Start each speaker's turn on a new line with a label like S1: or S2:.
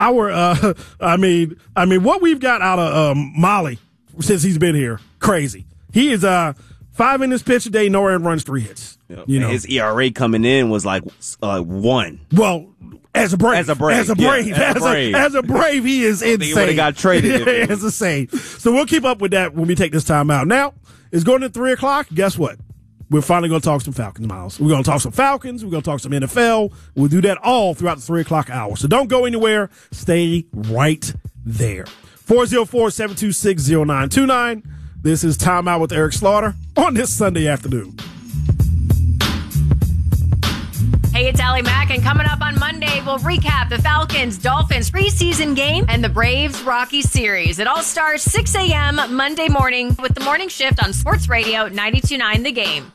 S1: what we've got out of Molly since he's been here, crazy. He is 5 innings pitched a day, no earned runs, 3 hits.
S2: Yep. You know, his ERA coming in was like 1.
S1: Well, as a Brave, he is insane.
S2: He would have got traded.
S1: It's insane. So we'll keep up with that when we take this time out. Now it's going to 3:00. Guess what? We're finally going to talk some Falcons, Miles. We're going to talk some Falcons. We're going to talk some NFL. We'll do that all throughout the 3:00 hour. So don't go anywhere. Stay right there. 404-726-0929. This is Time Out with Eric Slaughter on this Sunday afternoon.
S3: Hey, it's Allie Mack, and coming up on Monday, we'll recap the Falcons-Dolphins preseason game and the Braves-Rockies series. It all starts 6 a.m. Monday morning with the morning shift on Sports Radio 92.9 The Game.